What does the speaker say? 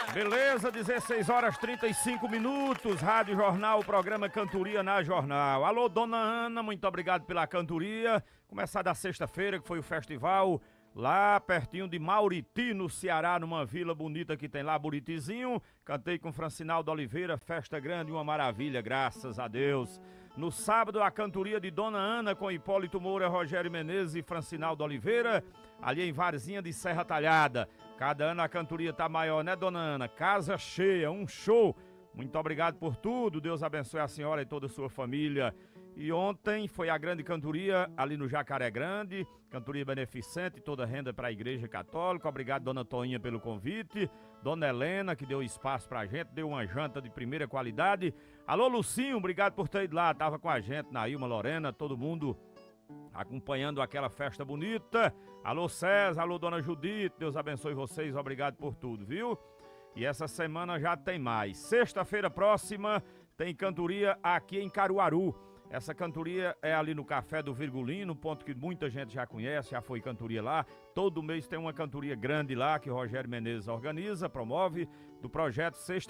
Beleza, 16 horas 35 minutos, Rádio Jornal, programa Cantoria na Jornal. Alô, dona Ana, muito obrigado pela cantoria. Começar da sexta-feira, que foi o festival lá pertinho de Mauriti, no Ceará, numa vila bonita que tem lá, Buritizinho. Cantei com Francinaldo Oliveira, festa grande, uma maravilha, graças a Deus. No sábado, a cantoria de Dona Ana com Hipólito Moura, Rogério Menezes e Francinaldo Oliveira, ali em Varzinha de Serra Talhada. Cada ano a cantoria tá maior, né, Dona Ana? Casa cheia, um show. Muito obrigado por tudo, Deus abençoe a senhora e toda a sua família. E ontem foi a grande cantoria ali no Jacaré Grande, cantoria beneficente, toda renda para a Igreja Católica. Obrigado, Dona Toinha, pelo convite. Dona Helena, que deu espaço pra gente, deu uma janta de primeira qualidade. Alô, Lucinho, obrigado por ter ido lá, tava com a gente, Nailma, Lorena, todo mundo acompanhando aquela festa bonita. Alô, César, alô, Dona Judite, Deus abençoe vocês, obrigado por tudo, viu? E essa semana já tem mais. Sexta-feira próxima tem cantoria aqui em Caruaru. Essa cantoria é ali no Café do Virgulino, ponto que muita gente já conhece, já foi cantoria lá. Todo mês tem uma cantoria grande lá que o Rogério Menezes organiza, promove, do projeto Sexta